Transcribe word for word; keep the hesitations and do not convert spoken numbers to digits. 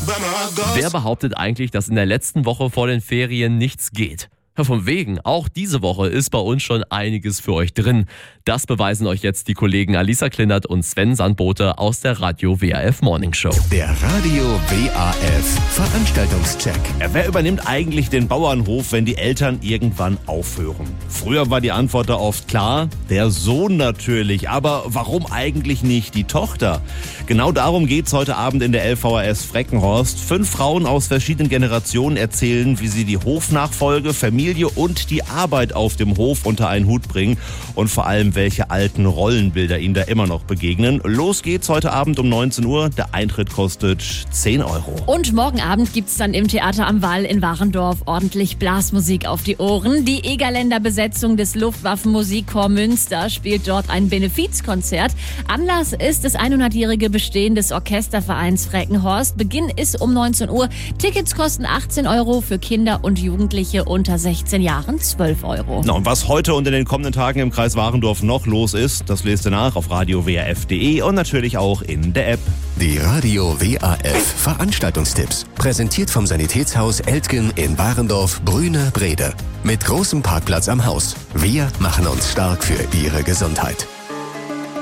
Wer behauptet eigentlich, dass in der letzten Woche vor den Ferien nichts geht? Ja, von wegen, auch diese Woche ist bei uns schon einiges für euch drin. Das beweisen euch jetzt die Kollegen Alisa Klindert und Sven Sandbote aus der Radio W A F Morning Show. Der Radio W A F Veranstaltungscheck. Ja, wer übernimmt eigentlich den Bauernhof, wenn die Eltern irgendwann aufhören? Früher war die Antwort da oft klar, der Sohn natürlich. Aber warum eigentlich nicht die Tochter? Genau darum geht's heute Abend in der L V A S Freckenhorst. Fünf Frauen aus verschiedenen Generationen erzählen, wie sie die Hofnachfolge, Familie und die Arbeit auf dem Hof unter einen Hut bringen und vor allem, welche alten Rollenbilder ihnen da immer noch begegnen. Los geht's heute Abend um neunzehn Uhr. Der Eintritt kostet zehn Euro. Und morgen Abend gibt's dann im Theater am Wall in Warendorf ordentlich Blasmusik auf die Ohren. Die Egerländer Besetzung des Luftwaffenmusikchor Münster spielt dort ein Benefizkonzert. Anlass ist das hundertjährige Bestehen des Orchestervereins Freckenhorst. Beginn ist um neunzehn Uhr. Tickets kosten achtzehn Euro, für Kinder und Jugendliche unter sechzehn Jahren zwölf Euro. Na, und was heute und in den kommenden Tagen im Kreis Warendorf noch los ist, das lest ihr nach auf radio w a f punkt de und natürlich auch in der App. Die Radio W A F Veranstaltungstipps. Präsentiert vom Sanitätshaus Eltgen in Warendorf, Brüne, Brede. Mit großem Parkplatz am Haus. Wir machen uns stark für Ihre Gesundheit.